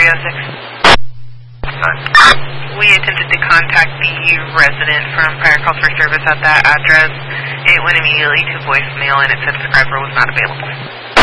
306. We attempted to contact the resident from prior calls for service at that address. It went immediately to voicemail and it said subscriber was not available.